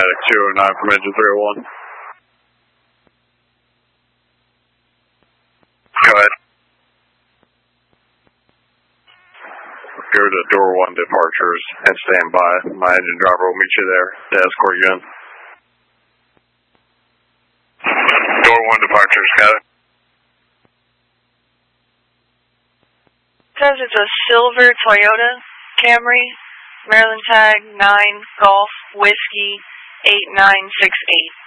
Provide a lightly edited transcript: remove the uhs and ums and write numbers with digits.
Medic 209 from engine 301. Go ahead. Go to door 1 departures and stand by. My engine driver will meet you there to escort you in. Door 1 departures, got it. Says it's a silver Toyota Camry, Maryland tag 9 Golf Whiskey 8968.